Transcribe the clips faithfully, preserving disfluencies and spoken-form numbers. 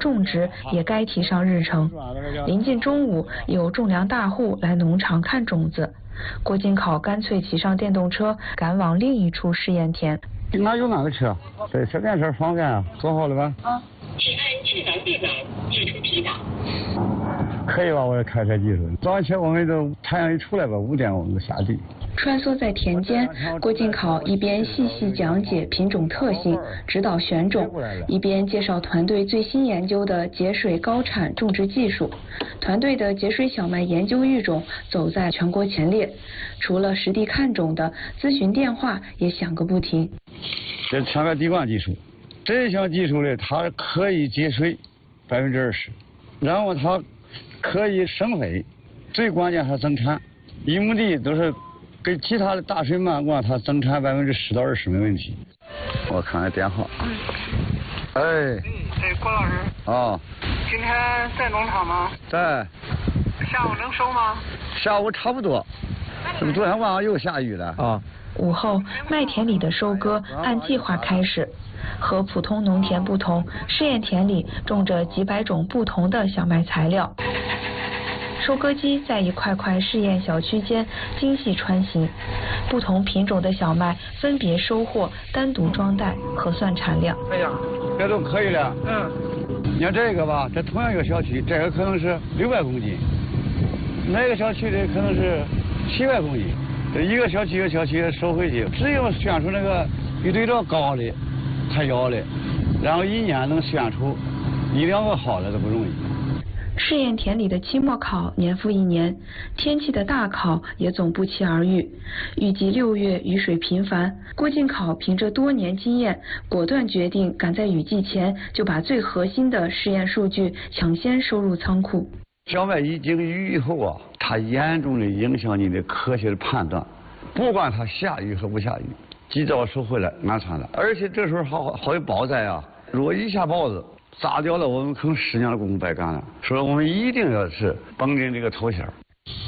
种植也该提上日程。临近中午，有种粮大户来农场看种子，郭金考干脆骑上电动车赶往另一处试验田。 哪有那个车？对，这边车方便啊，做好了吧？ 啊。请按智能电脑寄出指导。 可以吧？我也开车技术。早上起我们都太阳一出来吧，五点我们就下地。 穿梭在田间，郭金考一边细细讲解品种特性，指导选种，一边介绍团队最新研究的节水高产种植技术。团队的节水小麦研究育种走在全国前列，除了实地看种的，咨询电话也响个不停。 这全个滴灌技术，这项技术呢，它可以节水百分之二十，然后它可以省肥，最关键还增产。一亩地都是跟其他的大水漫灌，它增产百分之十到二十没问题。我看看电话。嗯。哎。 嗯，对，郭老师。 啊。 今天在农场吗？ 在。 下午能收吗？ 下午差不多。这不昨天晚上又下雨了啊。 午后，麦田里的收割按计划开始。和普通农田不同，试验田里种着几百种不同的小麦材料。收割机在一块块试验小区间精细穿行，不同品种的小麦分别收获，单独装袋，核算产量。 哎呀，这都可以了。嗯。你看这个吧，这同样一个小区，这个可能是六百公斤，那个小区的可能是七百公斤。这一个小区一个小区收回去，只有选出那个比对照高的。才要的，然后一年能选出一两个好的都不容易。 试验田里的期末考年复一年，天气的大考也总不期而遇。预计六月雨水频繁，郭金考凭着多年经验，果断决定赶在雨季前就把最核心的试验数据抢先收入仓库。 小麦一经雨以后啊，它严重的影响你的科学的判断，不管它下雨和不下雨。及早收回来，安全了。而且这时候好好有雹灾啊，如果一下雹子砸掉了，我们可能十年的功夫白干了。所以我们一定要是绷紧这个头线。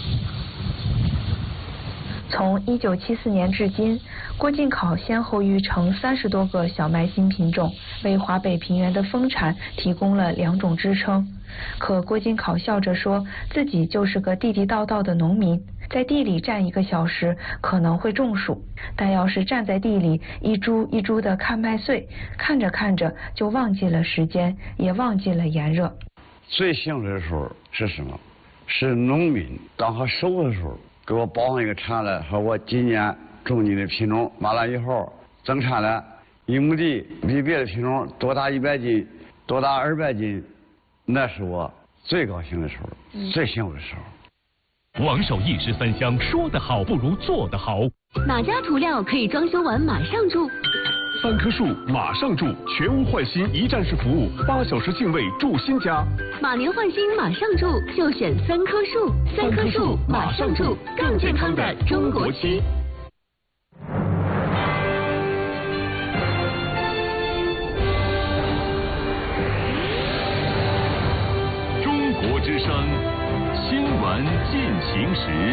从一九七四年至今，郭金考先后育成三十多个小麦新品种，为华北平原的丰产提供了两种支撑。可郭金考笑着说，自己就是个地地道道的农民，在地里站一个小时可能会中暑，但要是站在地里一株一株的看麦穗，看着看着就忘记了时间，也忘记了炎热。 最幸福的时候是什么？是农民当他收的时候，给我报上一个产来，说我今年种你的品种，完了以后增产了，一亩地比别的品种多打一百斤，多打二百斤。那是我最高兴的时候，嗯、最幸福的时候。 王守一时三香，说得好不如做得好。 哪家涂料可以装修完马上住？ 三棵树马上住，全屋换新一站式服务，八小时净位住新家。 马年换新马上住，就选三棵树。三棵树马上住，更健康的中国漆。 国之声，新闻进行时。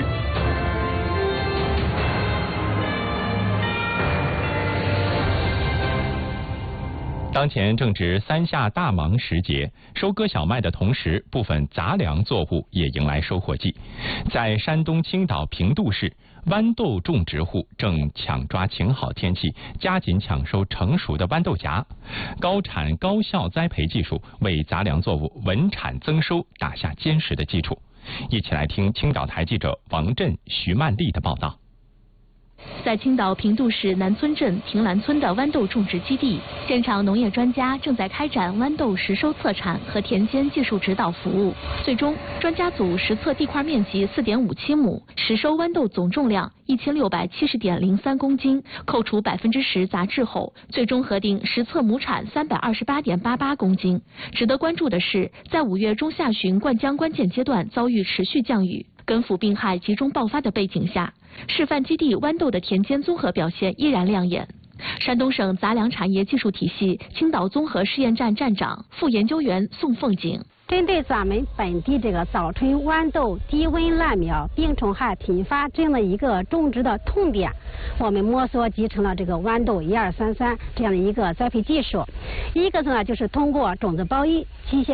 当前正值三夏大忙时节，收割小麦的同时，部分杂粮作物也迎来收获季。在山东青岛平度市，豌豆种植户正抢抓晴好天气，加紧抢收成熟的豌豆荚。高产高效栽培技术为杂粮作物稳产增收打下坚实的基础。一起来听青岛台记者王震、徐曼丽的报道。 在青岛平度市南村镇平兰村的豌豆种植基地，现场农业专家正在开展豌豆实收测产和田间技术指导服务。最终，专家组实测地块面积 四点五七亩，实收豌豆总重量一千六百七十点零三公斤，扣除百分之十杂质后，最终核定实测亩产三百二十八点八八公斤。值得关注的是，在五月中下旬灌浆关键阶段遭遇持续降雨，根腐病害集中爆发的背景下，示范基地豌豆的田间综合表现依然亮眼。山东省杂粮产业技术体系青岛综合试验站站长、副研究员宋凤景。 针对咱们本地这个早春豌豆低温烂苗病虫害频发这样的一个种植的痛点，我们摸索集成了这个豌豆一二三三这样的一个栽培技术。一个呢就是通过种子包衣机械